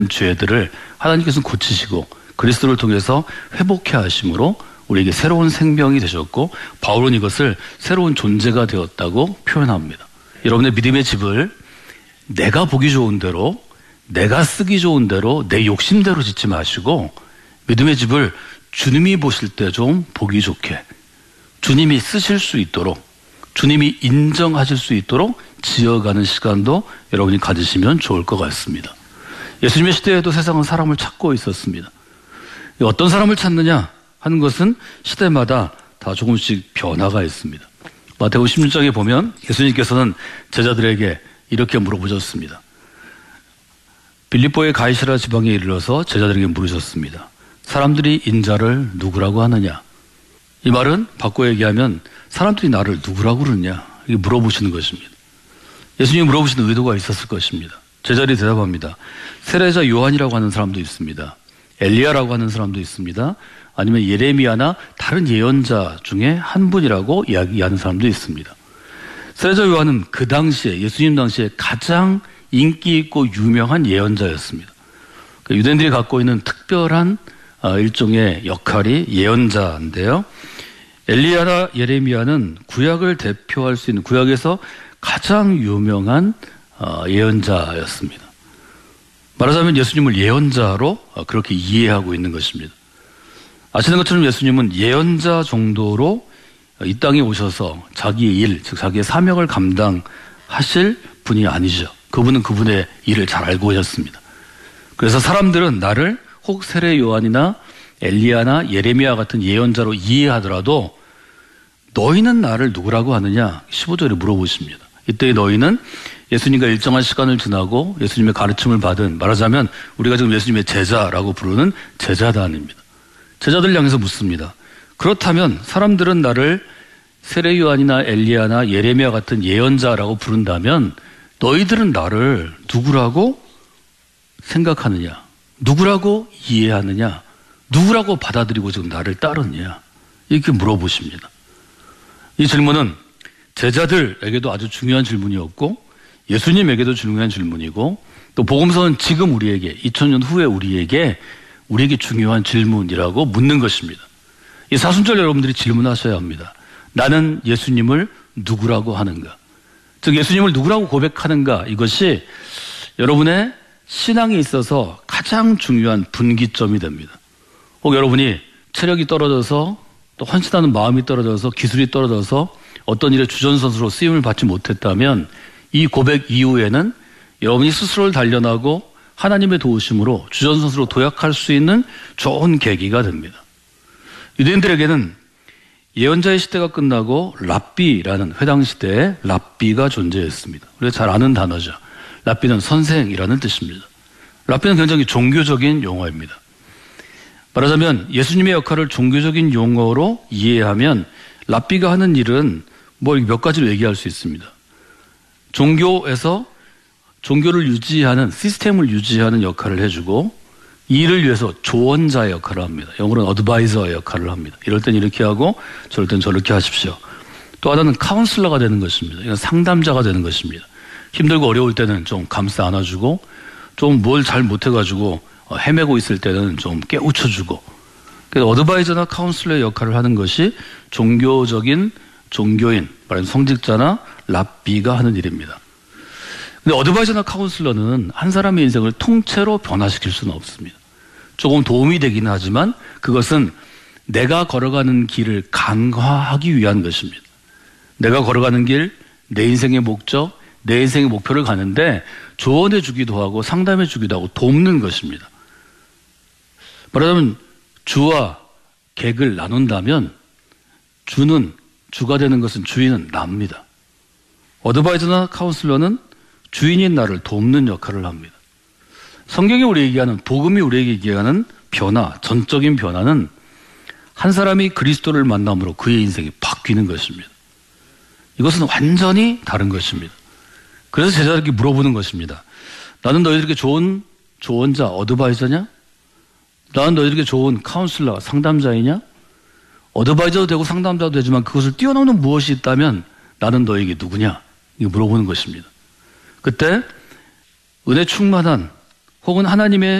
죄들을 하나님께서 고치시고 그리스도를 통해서 회복해 하심으로 우리에게 새로운 생명이 되셨고, 바울은 이것을 새로운 존재가 되었다고 표현합니다. 여러분의 믿음의 집을 내가 보기 좋은 대로, 내가 쓰기 좋은 대로, 내 욕심대로 짓지 마시고 믿음의 집을 주님이 보실 때 좀 보기 좋게, 주님이 쓰실 수 있도록, 주님이 인정하실 수 있도록 지어가는 시간도 여러분이 가지시면 좋을 것 같습니다. 예수님의 시대에도 세상은 사람을 찾고 있었습니다. 어떤 사람을 찾느냐 하는 것은 시대마다 다 조금씩 변화가 있습니다. 마태복음 16장에 보면 예수님께서는 제자들에게 이렇게 물어보셨습니다. 빌립보의 가이사랴 지방에 이르러서 제자들에게 물으셨습니다. 사람들이 인자를 누구라고 하느냐? 이 말은 바꿔 얘기하면 사람들이 나를 누구라고 그러느냐? 이게 물어보시는 것입니다. 예수님이 물어보시는 의도가 있었을 것입니다. 제자들이 대답합니다. 세례자 요한이라고 하는 사람도 있습니다. 엘리야라고 하는 사람도 있습니다. 아니면 예레미야나 다른 예언자 중에 한 분이라고 이야기하는 사람도 있습니다. 세례자 요한은 그 당시에, 예수님 당시에 가장 인기 있고 유명한 예언자였습니다. 유대인들이 갖고 있는 특별한 일종의 역할이 예언자인데요. 엘리야나 예레미야는 구약을 대표할 수 있는, 구약에서 가장 유명한 예언자였습니다. 말하자면 예수님을 예언자로 그렇게 이해하고 있는 것입니다. 아시는 것처럼 예수님은 예언자 정도로 이 땅에 오셔서 자기의 일, 즉 자기의 사명을 감당하실 분이 아니죠. 그분은 그분의 일을 잘 알고 계셨습니다. 그래서 사람들은 나를 혹 세례 요한이나 엘리야나 예레미야 같은 예언자로 이해하더라도 너희는 나를 누구라고 하느냐? 15절에 물어보십니다. 이때 너희는 예수님과 일정한 시간을 지나고 예수님의 가르침을 받은, 말하자면 우리가 지금 예수님의 제자라고 부르는 제자단입니다. 제자들 향해서 묻습니다. 그렇다면 사람들은 나를 세례 요한이나 엘리야나 예레미야 같은 예언자라고 부른다면 너희들은 나를 누구라고 생각하느냐? 누구라고 이해하느냐? 누구라고 받아들이고 지금 나를 따르느냐? 이렇게 물어보십니다. 이 질문은 제자들에게도 아주 중요한 질문이었고 예수님에게도 중요한 질문이고 또 복음서는 지금 우리에게 2000년 후에 우리에게 중요한 질문이라고 묻는 것입니다. 이 사순절 여러분들이 질문하셔야 합니다. 나는 예수님을 누구라고 하는가? 즉 예수님을 누구라고 고백하는가? 이것이 여러분의 신앙에 있어서 가장 중요한 분기점이 됩니다. 혹 여러분이 체력이 떨어져서 또 헌신하는 마음이 떨어져서 기술이 떨어져서 어떤 일에 주전선수로 쓰임을 받지 못했다면 이 고백 이후에는 여러분이 스스로를 단련하고 하나님의 도우심으로 주전선수로 도약할 수 있는 좋은 계기가 됩니다. 유대인들에게는 예언자의 시대가 끝나고 랍비라는 회당 시대에 랍비가 존재했습니다. 우리가 잘 아는 단어죠. 랍비는 선생이라는 뜻입니다. 랍비는 굉장히 종교적인 용어입니다. 말하자면 예수님의 역할을 종교적인 용어로 이해하면 랍비가 하는 일은 몇 가지로 얘기할 수 있습니다. 종교에서 종교를 유지하는, 시스템을 유지하는 역할을 해주고 이 일을 위해서 조언자의 역할을 합니다. 영어로는 어드바이저의 역할을 합니다. 이럴 땐 이렇게 하고 저럴 땐 저렇게 하십시오. 또 하나는 카운슬러가 되는 것입니다. 이건 상담자가 되는 것입니다. 힘들고 어려울 때는 좀 감싸 안아주고 좀 뭘 잘 못해가지고 헤매고 있을 때는 좀 깨우쳐주고, 그래서 어드바이저나 카운슬러의 역할을 하는 것이 종교적인 종교인, 말하자면 성직자나 랍비가 하는 일입니다. 근데 어드바이저나 카운슬러는 한 사람의 인생을 통째로 변화시킬 수는 없습니다. 조금 도움이 되긴 하지만 그것은 내가 걸어가는 길을 강화하기 위한 것입니다. 내가 걸어가는 길, 내 인생의 목적, 내 인생의 목표를 가는데 조언해 주기도 하고 상담해 주기도 하고 돕는 것입니다. 말하자면 주와 객을 나눈다면 주가 되는 것은 주인은 나입니다. 어드바이저나 카운슬러는 주인인 나를 돕는 역할을 합니다. 성경이 우리에게 얘기하는, 복음이 우리에게 얘기하는 변화, 전적인 변화는 한 사람이 그리스도를 만남으로 그의 인생이 바뀌는 것입니다. 이것은 완전히 다른 것입니다. 그래서 제자들에게 물어보는 것입니다. 나는 너희들에게 좋은 조언자, 어드바이저냐? 나는 너희들에게 좋은 카운슬러, 상담자이냐? 어드바이저도 되고 상담자도 되지만 그것을 뛰어넘는 무엇이 있다면 나는 너에게 누구냐? 이거 물어보는 것입니다. 그때 은혜 충만한 혹은 하나님의